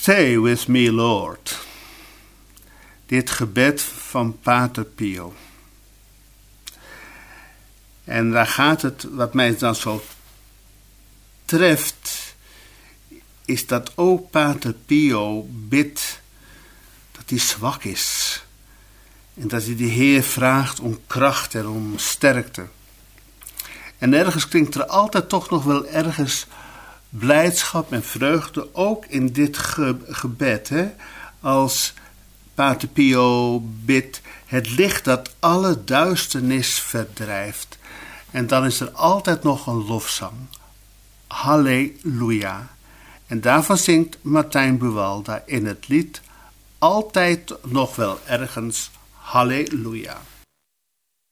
Stay with me, Lord. Dit gebed van Pater Pio. En daar gaat het, wat mij dan zo treft, is dat ook Pater Pio bidt dat hij zwak is. En dat hij de Heer vraagt om kracht en om sterkte. En ergens klinkt er altijd toch nog wel ergens blijdschap en vreugde, ook in dit gebed. Hè? Als Pater Pio bidt, het licht dat alle duisternis verdrijft. En dan is er altijd nog een lofzang. Halleluja. En daarvan zingt Martijn Buwalda in het lied altijd nog wel ergens Halleluja.